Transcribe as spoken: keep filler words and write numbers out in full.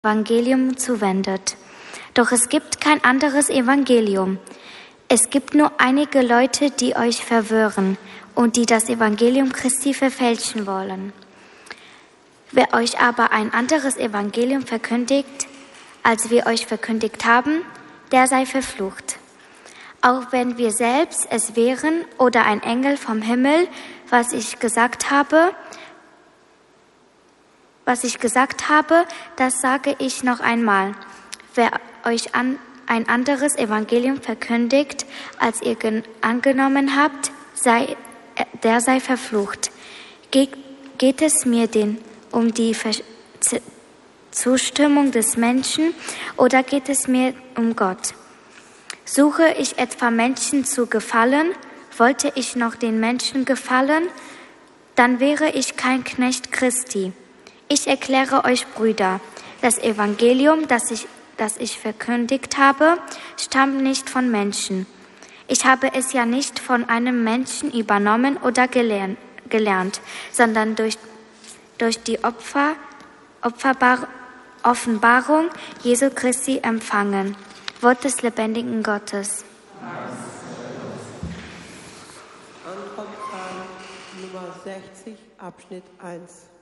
Evangelium zuwendet. Doch es gibt kein anderes Evangelium. Es gibt nur einige Leute, die euch verwirren und die das Evangelium Christi verfälschen wollen. Wer euch aber ein anderes Evangelium verkündigt, als wir euch verkündigt haben, der sei verflucht. Auch wenn wir selbst es wären oder ein Engel vom Himmel, was ich gesagt habe, was ich gesagt habe, das sage ich noch einmal. Wer euch an, ein anderes Evangelium verkündigt, als ihr gen, angenommen habt, sei, der sei verflucht. Ge, geht es mir denn um die Ver, Z, Zustimmung des Menschen oder geht es mir um Gott? Suche ich etwa Menschen zu gefallen? Wollte ich noch den Menschen gefallen? Dann wäre ich kein Knecht Christi. Ich erkläre euch, Brüder, das Evangelium, das ich, das ich verkündigt habe, stammt nicht von Menschen. Ich habe es ja nicht von einem Menschen übernommen oder gelernt, gelernt sondern durch, durch die Opfer, Opferbar, Offenbarung Jesu Christi empfangen. Wort des lebendigen Gottes. Antwortplan Nummer sechzig, Abschnitt eins.